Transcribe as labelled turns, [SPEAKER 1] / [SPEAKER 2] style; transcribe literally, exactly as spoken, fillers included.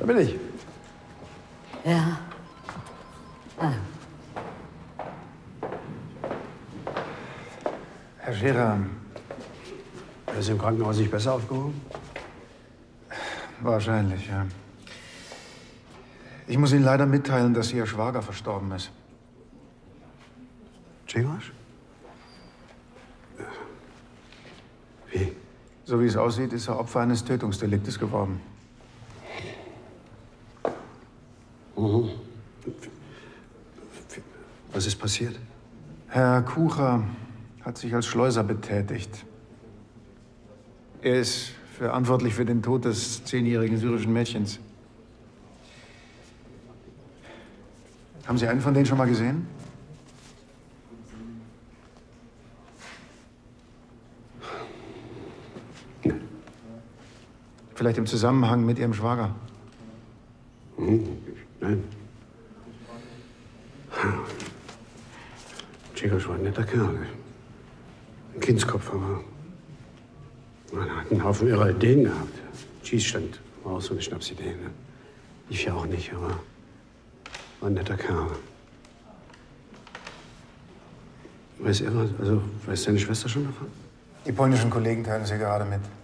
[SPEAKER 1] Da bin ich.
[SPEAKER 2] Ja. Ah.
[SPEAKER 1] Herr Scherer, er ist im Krankenhaus nicht besser aufgehoben? Wahrscheinlich, ja. Ich muss Ihnen leider mitteilen, dass Ihr Schwager verstorben ist.
[SPEAKER 3] Czegosz? Wie?
[SPEAKER 1] So wie es aussieht, ist er Opfer eines Tötungsdeliktes geworden.
[SPEAKER 3] Mhm. Was ist passiert?
[SPEAKER 1] Herr Kucher hat sich als Schleuser betätigt. Er ist verantwortlich für den Tod des zehnjährigen syrischen Mädchens. Haben Sie einen von denen schon mal gesehen?
[SPEAKER 3] Nein.
[SPEAKER 1] Vielleicht im Zusammenhang mit Ihrem Schwager?
[SPEAKER 3] Hm, nein. Czegosz war ein netter Kerl. Ein Kindskopf, aber man hat einen Haufen irrer Ideen gehabt. Schießstand war auch so eine Schnapsidee. Ne? Ich ja auch nicht, aber war ein netter Kerl. Weiß er was? Also, weiß seine Schwester schon davon?
[SPEAKER 1] Die polnischen Kollegen teilen sie gerade mit.